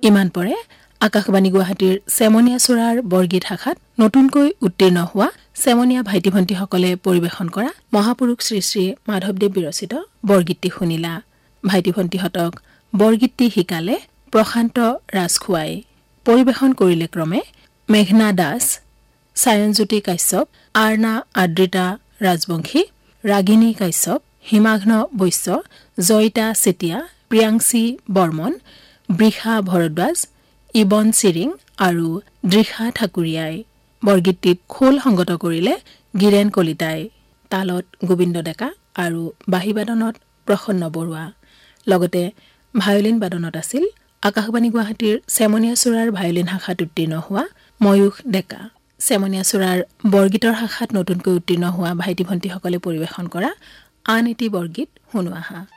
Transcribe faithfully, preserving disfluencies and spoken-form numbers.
ইমান পৰে আকাশবাণী গুৱাহাটীৰ চেমনীয়া চূড়াৰ বৰগীত শাখাত নতুনকৈ উত্তীৰ্ণ হোৱা চেমনীয়া ভাইটি ভণ্টিসকলে পৰিৱেশন কৰা মহাপুৰুষ শ্ৰী শ্ৰী মাধৱদেৱ বিৰচিত বৰগীতটি শুনিলা। ভাইটি ভণ্টিহঁতক বৰগীতটি শিকালে প্ৰশান্ত ৰাজখোৱাই। পৰিৱেশন কৰিলে ক্ৰমে মেঘনা দাস, সায়নজ্যোতি কাশ্যপ, আৰ্ণা আদ্ৰিতা ৰাজবংশী, ৰাগিনী কাশ্যপ, হিমাঘ্ন বৈশ্য, জয়িতা চেতিয়া, প্ৰিয়াংশী বৰ্মন, বৃষা ভৰদ্বাজ, ইবন চিৰিং আৰু দৃষা ঠাকুৰীয়াই। বৰগীতটিত খোল সংগত কৰিলে গিৰেণ কলিতাই। তালত গোবিন্দ ডেকা আৰু বাঁহীবাদনত প্ৰসন্ন বৰুৱা। লগতে ভায়লিন বাদনত আছিল আকাশবাণী গুৱাহাটীৰ চেমনীয়া চূড়াৰ ভায়লিন শাখাত উত্তীৰ্ণ হোৱা ময়ূখ ডেকা। চেমনীয়া চূড়াৰ বৰগীতৰ শাখাত নতুনকৈ উত্তীৰ্ণ হোৱা ভাইটি ভণ্টিসকলে পৰিৱেশন কৰা আন এটি বৰগীত শুনো আহা।